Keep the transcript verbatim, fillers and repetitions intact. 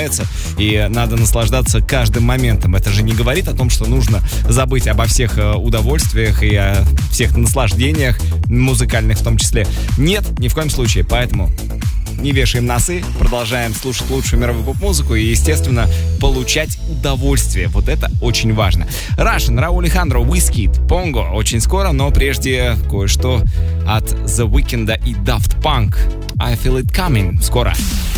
рождается, и надо наслаждаться каждым моментом. Это же не говорит о том, что нужно забыть обо всех удовольствиях и о всех наслаждениях, музыкальных в том числе. Нет, ни в коем случае. Поэтому не вешаем носы, продолжаем слушать лучшую мировую поп-музыку и, естественно, получать удовольствие. Вот это очень важно. Russian, Рау Алехандро, Wizkid, Pongo. Очень скоро, но прежде кое-что от The Weeknd и Daft Punk. I Feel It Coming. Скоро.